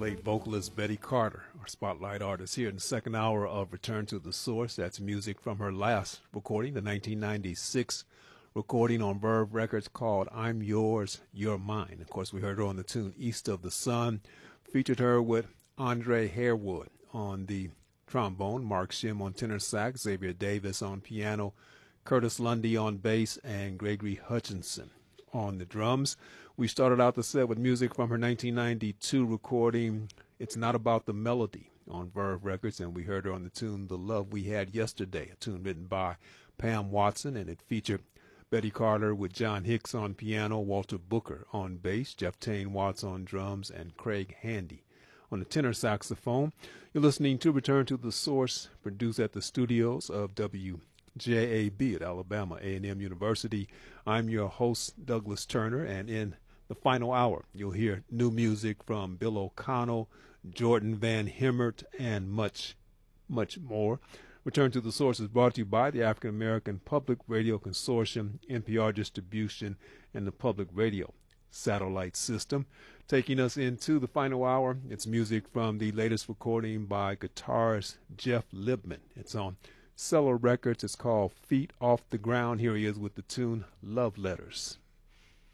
late vocalist Betty Carter, our spotlight artist here in the second hour of Return to the Source. That's music from her last recording, the 1996 recording on Verve Records called I'm Yours, You're Mine. Of course, we heard her on the tune East of the Sun, featured her with Andre Harewood on the trombone, Mark Shim on tenor sax, Xavier Davis on piano, Curtis Lundy on bass, and Gregory Hutchinson on the drums. We started out the set with music from her 1992 recording, It's Not About the Melody, on Verve Records, and we heard her on the tune The Love We Had Yesterday, a tune written by Pam Watson, and it featured Betty Carter with John Hicks on piano, Walter Booker on bass, Jeff Tane Watts on drums, and Craig Handy on the tenor saxophone. You're listening to Return to the Source, produced at the studios of WJAB at Alabama A&M University. I'm your host, Douglas Turner, and in the final hour, you'll hear new music from Bill O'Connell, Jordan Van Hemert, and much, much more. Return to the Source is brought to you by the African American Public Radio Consortium, NPR Distribution, and the Public Radio Satellite System. Taking us into the final hour, it's music from the latest recording by guitarist Jeff Libman. It's on Cellar Records. It's called Feet Off the Ground. Here he is with the tune Love Letters.